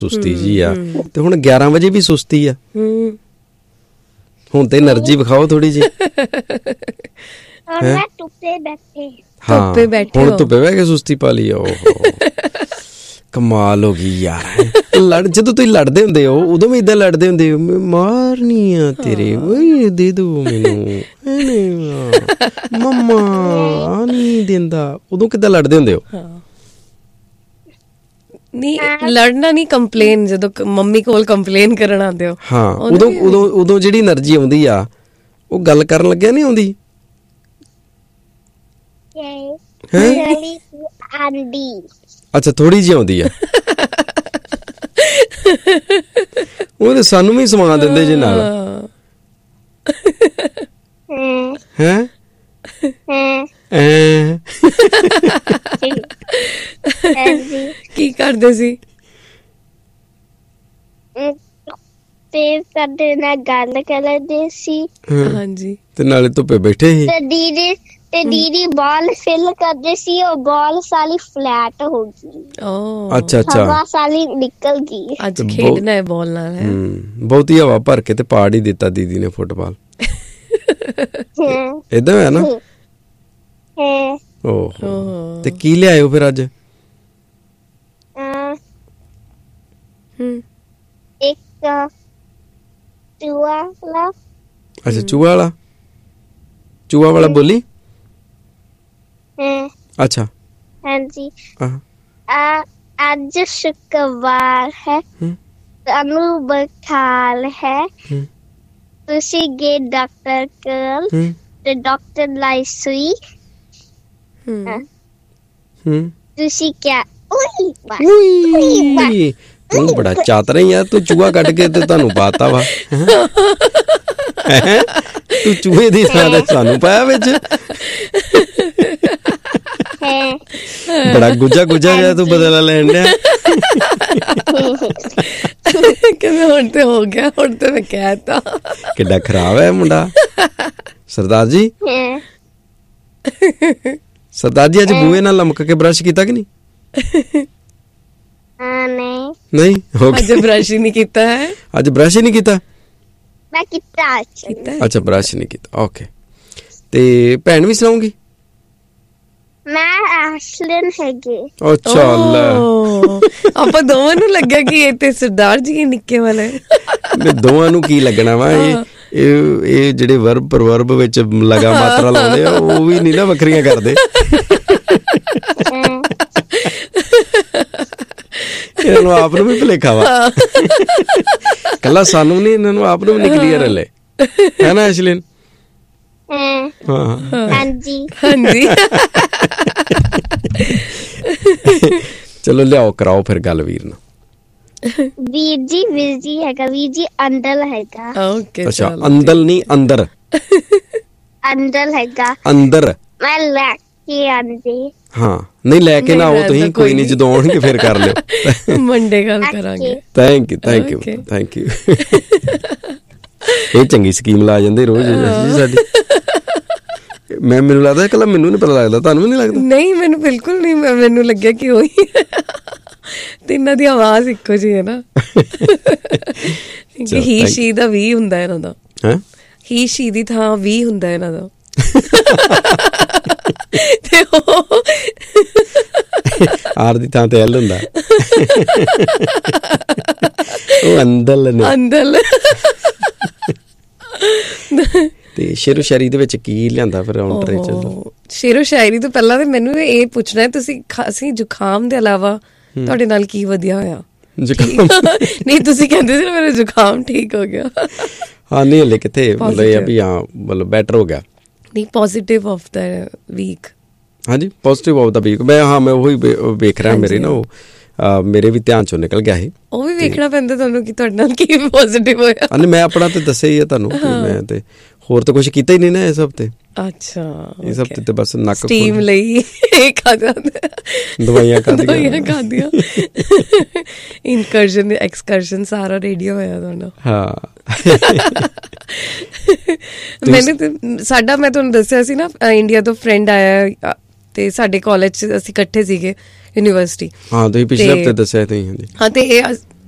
ਸੁਸਤੀ ਜੀ ਆ। ਤੇ ਹੁਣ 11 ਵਜੇ ਵੀ ਸੁਸਤੀ ਆ। ਹੁਣ ਤੇ એનર્ਜੀ ਵਿਖਾਓ ਥੋੜੀ ਜੀ। ਮੈਂ ਧੁੱਪੇ ਬੈਠੇ। ਹਾਂ ਹੁਣ ਧੁੱਪੇ ਬਹਿ ਕੇ ਸੁਸਤੀ ਪਾ ਲਈ। ਓਹੋ ਕਮਾਲ ਹੋ ਗਈ ਯਾਰ। ਜਦੋਂ ਤੁਸੀਂ ਲੜਦੇ ਹੁੰਦੇ ਹੋ ਉਦੋਂ ਵੀ ਏਦਾਂ ਲੜਦੇ ਹੁੰਦੇ ਹੋ, ਮੈਂ ਮਾਰਨੀ ਆ ਤੇਰੇ, ਓਏ ਦੇ ਦੋ ਮੈਨੂੰ, ਮੰਮਾ ਆ ਨਹੀਂ ਦਿੰਦਾ, ਉਦੋਂ ਕਿੱਦਾਂ ਲੜਦੇ ਹੁੰਦੇ ਹੋ? ਨਹੀਂ ਲੜਨਾ ਨਹੀਂ, ਕੰਪਲੇਨ, ਜਦੋਂ ਮੰਮੀ ਕੋਲ ਕੰਪਲੇਨ ਕਰਨ ਆਉਂਦੇ ਹੋ। ਹਾਂ ਉਦੋਂ ਜਿਹੜੀ એનર્ਜੀ ਆਉਂਦੀ ਆ ਉਹ ਗੱਲ ਕਰਨ ਲੱਗਿਆ ਨਹੀਂ ਆਉਂਦੀ। ਅੱਛਾ ਥੋੜੀ ਜਿਹੀ ਆਉਂਦੀ ਆ। ਉਹ ਤੇ ਸਾਨੂੰ ਵੀ ਸਮਾ ਦਿੰਦੇ ਜੇ ਨਾਲ। ਹੈਂ ਕੀ ਕਰਦੇ ਸੀ? ਤੇ ਸਾਡੇ ਨਾਲ ਗੱਲ ਕਰਦੇ ਸੀ। ਹਾਂਜੀ ਤੇ ਨਾਲੇ ਧੁੱਪੇ ਬੈਠੇ ਸੀ। ਤੇ ਦੀਦੀ ਬਾਲ ਫਿਲ ਕਰਦੇ ਸੀ, ਉਹ ਬਾਲ ਸਾਰੀ ਫਲੈਟ ਹੋ ਗਈ। ਅੱਛਾ ਹਵਾ ਸਾਰੀ ਨਿਕਲ ਗਈ। ਅੱਜ ਖੇਡਣਾ ਹੈ ਬਾਲ ਨਾਲ। ਬਹੁਤੀ ਹਵਾ ਭਰ ਕੇ ਤੇ ਪਾੜ ਹੀ ਦਿੱਤਾ ਦੀਦੀ ਨੇ ਫੁੱਟਬਾਲ। ਏਦਾਂ ਹੋਇਆ ਨਾ? ਓਹੋ ਤੇ ਕੀ ਲਿਆਇਓ ਫਿਰ ਅੱਜ? ਇੱਕ ਚੂਹਾ ਵਾਲਾ। ਅੱਛਾ ਚੂਹਾ ਵਾਲਾ ਬੋਲੀ। ਅੱਛਾ ਹਾਂਜੀ। ਅੱਜ ਸ਼ੁੱਕਰਵਾਰ ਹੈ, ਤੁਹਾਨੂੰ ਬੁਖਾਰ ਹੈ, ਤੁਸੀਂ ਗਏ ਡਾਕਟਰ ਕੋਲ ਤੇ ਡਾਕਟਰ ਲਾਈ ਸੂਈ। ਤੁਸੀਂ ਕਿਆ ਤੂੰ ਬੜਾ ਚਾਤਰ ਯਾਰ, ਤੂੰ ਚੂਹਾ ਕੱਢ ਕੇ ਤੇ ਤੁਹਾਨੂੰ ਪਾਤਾ ਵਾ। ਤੂੰ ਚੂਹੇ ਦੀ ਥਾਂ ਤੇ ਸਾਨੂੰ ਪਾਇਆ ਵਿੱਚ। ਬੜਾ ਗੁੱਜਾ ਜਿਹਾ ਤੂੰ ਬਦਲਾ ਲੈਣ ਡਿਆ। ਕਿਵੇਂ ਹੁਣ ਤੇ ਹੋ ਗਿਆ, ਹੁਣ ਤੇ ਮੈਂ ਕਹਿ ਤਾ। ਕਿੱਡਾ ਖਰਾਬ ਹੈ ਮੁੰਡਾ। ਸਰਦਾਰ ਜੀ ਅੱਜ ਬੂਹੇ ਨਾਲ ਲਮਕ ਕੇ ਬਰਸ਼ ਕੀਤਾ ਕਿ ਨਹੀਂ? ਨਹੀਂ ਅੱਜ ਬਰਸ਼ ਹੀ ਨਹੀਂ ਕੀਤਾ ਹੈ। ਅੱਜ ਬਰਸ਼ ਹੀ ਨਹੀਂ ਕੀਤਾ? ਮੈਂ ਕੀਤਾ। ਅੱਛਾ ਬਰਸ਼ ਨਹੀਂ ਕੀਤਾ, ਓਕੇ। ਤੇ ਭੈਣ ਵੀ ਸੁਣਾਉਂਗੀ? ਮੈਂ ਐਸ਼ਲਿਨ ਹੈਗੀ। ਅੱਛਾ ਆਪਾਂ ਦੋਵਾਂ ਨੂੰ ਲੱਗਿਆ ਕਿ ਇਹ ਤੇ ਸਰਦਾਰ ਜੀ ਨਿੱਕੇ ਵਾਲੇ। ਦੋਵਾਂ ਨੂੰ ਕੀ ਲੱਗਣਾ ਵਾ, ਇਹ ਜਿਹੜੇ ਵਰਬ ਪ੍ਰਵਰਬ ਵਿੱਚ ਲਗਾ ਮਾਤਰਾ ਲਾਉਂਦੇ ਆ ਉਹ ਵੀ ਨਹੀਂ ਨਾ ਵੱਖਰੀਆਂ ਕਰਦੇ। ਇਹਨਾਂ ਨੂੰ ਆਪ ਨੂੰ ਵੀ ਭੁਲੇਖਾ ਵਾ। ਕੱਲਾ ਸਾਨੂੰ ਨਹੀਂ, ਇਹਨਾਂ ਨੂੰ ਆਪ ਨੂੰ ਵੀ ਨਹੀਂ ਕਲੀਅਰ ਹਲੇ, ਹੈ ਨਾ ਐਸ਼ਲਿਨ? ਹਾਂਜੀ ਚਲੋ ਲਿਆਓ ਕਰਾਓ ਫਿਰ ਗੱਲ ਵੀਰ ਨਾਲ। ਵੀਰ ਜੀ ਹੈਗਾ, ਵੀਰ ਜੀ ਅੰਦਲ ਹੈਗਾ। ਅੱਛਾ ਅੰਦਲ ਨਹੀਂ ਅੰਦਰ। ਅੰਦਲ ਹੈਗਾ ਅੰਦਰ। ਮੈਂ ਲੈ ਕੇ ਆਂਦੀ। ਹਾਂ ਨਹੀਂ ਲੈ ਕੇ ਨਾ ਆਓ ਤੁਸੀਂ, ਕੋਈ ਨਹੀਂ, ਜਦੋਂ ਆਉਣਗੇ ਫਿਰ ਕਰ ਲਿਓ। ਮੰਡੇ ਗੱਲ ਕਰਾਂਗੇ। Thank you. ਇਹ ਚੰਗੀ ਸਕੀਮ ਲਾ ਜਾਂਦੇ ਰੋਜ਼ ਸਾਡੀ। ਮੈਨੂੰ ਲੱਗਦਾ ਇਕੱਲਾ ਮੈਨੂੰ ਨੀ ਪਤਾ ਲੱਗਦਾ, ਤੁਹਾਨੂੰ ਵੀ ਨੀ ਲੱਗਦਾ? ਨਹੀਂ ਮੈਨੂੰ ਬਿਲਕੁਲ ਨਹੀਂ, ਮੈਨੂੰ ਲੱਗਿਆ ਕਿ ਉਹੀ ਤਿੰਨਾਂ ਦੀ ਆਵਾਜ਼ ਇੱਕੋ ਜਿਹੀ ਹੈ ਨਾ। ਹੀ ਸ਼ੀ ਦਾ ਵੀ ਹੁੰਦਾ ਇਹਨਾਂ ਦਾ। ਹੀ ਸ਼ੀ ਦੀ ਥਾਂ ਵੀ ਹੁੰਦਾ ਇਹਨਾਂ ਦਾ। ਤੇ ਆਰ ਦੀ ਥਾਂ ਤੇ ਐਲ ਹੁੰਦਾ। ਉਹ ਅੰਦਲ ਤੇ ਸ਼ੇਰੋ ਸ਼ਾਇਰੀ ਦੇ ਵਿੱਚ ਕੀ ਲਿਆਂਦਾ ਫਿਰ ਲਿਟਰੇਚਰ? ਸ਼ੇਰੋ ਸ਼ਾਇਰੀ ਤੋਂ ਪਹਿਲਾਂ ਤੇ ਮੈਨੂੰ ਇਹ ਪੁੱਛਣਾ, ਤੁਸੀਂ ਖਾਂਸੀ ਜ਼ੁਕਾਮ ਦੇ ਇਲਾਵਾ ਤੁਹਾਡੇ ਨਾਲ ਕੀ ਵਧੀਆ ਹੋਇਆ? ਨਹੀਂ ਤੁਸੀਂ ਕਹਿੰਦੇ ਸੀ ਨਾ ਮੇਰਾ ਜ਼ੁਕਾਮ ਠੀਕ ਹੋ ਗਿਆ। ਹਾਂ ਨਹੀਂ ਹਲੇ ਕਿੱਥੇ, ਮਤਲਬ ਇਹ ਵੀ ਹਾਂ ਮਤਲਬ ਬੈਟਰ ਹੋ ਗਿਆ। ਨਹੀਂ ਪੋਜ਼ਿਟਿਵ ਆਫ ਦਾ ਵੀਕ। ਹਾਂਜੀ ਪੋਜ਼ਿਟਿਵ ਆਫ ਦਾ ਵੀਕ। ਮੈਂ ਉਹੀ ਵੇਖ ਰਿਹਾ, ਮੇਰੇ ਨਾ ਉਹ ਮੇਰੇ ਵੀ ਧਿਆਨ ਚੋਂ ਨਿਕਲ ਗਿਆ ਸੀ। ਉਹ ਵੀ ਵੇਖਣਾ ਪੈਂਦਾ ਤੁਹਾਨੂੰ ਕਿ ਤੁਹਾਡੇ ਨਾਲ ਕੀ ਪੋਜ਼ਿਟਿਵ ਹੋਇਆ। ਮੈਂ ਆਪਣਾ ਤੇ ਦੱਸਿਆ ਹੀ ਆ ਤੁਹਾਨੂੰ, ਮੈਂ ਤੇ ਹੋਰ ਤਾਂ ਕੁਛ ਕੀਤਾ ਹੀ ਨਹੀਂ ਨਾ ਇਸ ਹਫ਼ਤੇ। ਅੱਛਾ ਇਸ ਹਫ਼ਤੇ ਤੇ ਬਸ ਨੱਕ ਸਟੀਮ ਲਈ ਦਵਾਈਆਂ ਖਾਦੀਆਂ। ਇਨਕਰਜਨ ਐਕਸਕਰਜਨ ਸਾਰਾ ਰੇਡੀਓ ਹੋਇਆ ਤੁਹਾਨੂੰ। ਹਾਂ ਮੈਨੂੰ ਤੇ ਸਾਡਾ, ਮੈਂ ਤੁਹਾਨੂੰ ਦੱਸਿਆ ਸੀ ਨਾ, ਇੰਡੀਆ ਤੋਂ ਫਰੈਂਡ ਆਇਆ ਤੇ ਸਾਡੇ ਕਾਲਜ 'ਚ ਅਸੀਂ ਇਕੱਠੇ ਸੀਗੇ ਯੂਨੀਵਰਸਿਟੀ। ਹਾਂ ਤੁਸੀਂ ਪਿਛਲੇ ਹਫ਼ਤੇ ਦੱਸਿਆ ਤੁਸੀਂ। ਹਾਂ ਤੇ ਇਹ